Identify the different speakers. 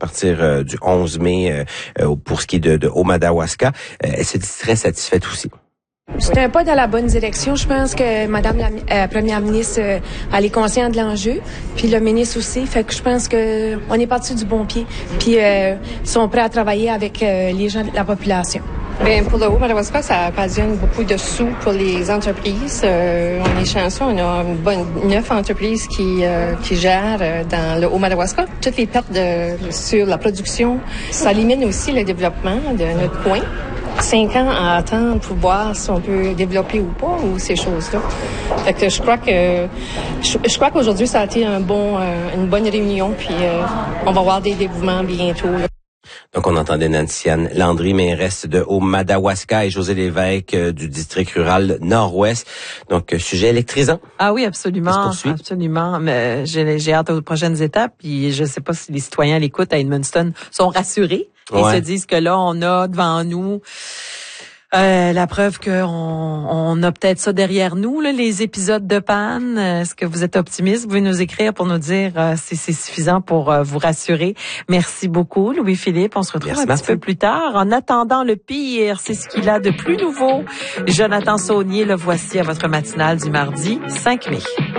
Speaker 1: partir du 11 mai pour ce qui est de Haut-Madawaska. Elle se dit très satisfaite aussi.
Speaker 2: C'est un pas dans la bonne direction. Je pense que Madame la Première ministre, elle est consciente de l'enjeu, puis le ministre aussi. Fait que je pense que on est parti du bon pied, puis ils sont prêts à travailler avec les gens de la population.
Speaker 3: Bien, pour le Haut-Madawaska, ça occasionne beaucoup de sous pour les entreprises. On est chanceux, on a 9 entreprises qui gèrent dans le Haut-Madawaska. Toutes les pertes sur la production, ça limite aussi le développement de notre coin. 5 ans à attendre pour voir si on peut développer ou pas, ou ces choses-là. Fait que je crois qu'aujourd'hui, ça a été une bonne réunion, puis on va avoir des développements bientôt, là.
Speaker 1: Donc, on entendait Nancy-Anne Landry, mairesse de Haut-Madawaska, et José Lévesque du district rural Nord-Ouest. Donc, sujet électrisant.
Speaker 4: Ah oui, absolument. Absolument. Mais j'ai hâte aux prochaines étapes. Puis je sais pas si les citoyens à l'écoute à Edmundston sont rassurés. Ils se disent que là, on a devant nous la preuve qu'on a peut-être ça derrière nous, là, les épisodes de panne. Est-ce que vous êtes optimiste? Vous pouvez nous écrire pour nous dire si c'est suffisant pour vous rassurer. Merci beaucoup, Louis-Philippe. On se retrouve un petit peu plus tard. En attendant le pire, c'est ce qu'il a de plus nouveau. Jonathan Saunier, le voici à votre matinale du mardi 5 mai.